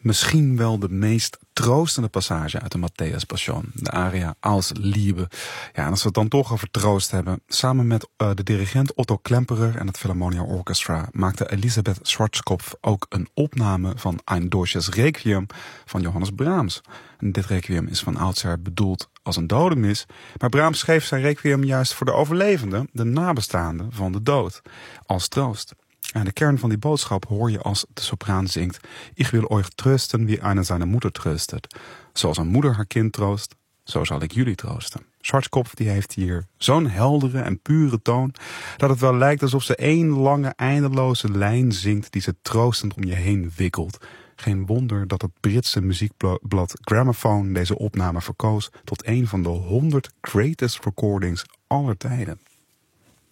Misschien wel de meest troostende passage uit de Matthäus Passion. De aria Als Liebe. Ja, en als we het dan toch over troost hebben. Samen met de dirigent Otto Klemperer en het Philharmonia Orchestra maakte Elisabeth Schwarzkopf ook een opname van Ein Deutsches Requiem van Johannes Brahms. En dit requiem is van oudsher bedoeld als een dodenmis. Maar Brahms schreef zijn requiem juist voor de overlevenden, de nabestaanden van de dood, als troost. En de kern van die boodschap hoor je als de sopraan zingt: Ik wil euch trösten wie einer seine Mutter tröstet. Zoals een moeder haar kind troost, zo zal ik jullie troosten. Schwarzkopf die heeft hier zo'n heldere en pure toon dat het wel lijkt alsof ze één lange eindeloze lijn zingt die ze troostend om je heen wikkelt. Geen wonder dat het Britse muziekblad Gramophone deze opname verkoos tot een van de 100 greatest recordings aller tijden.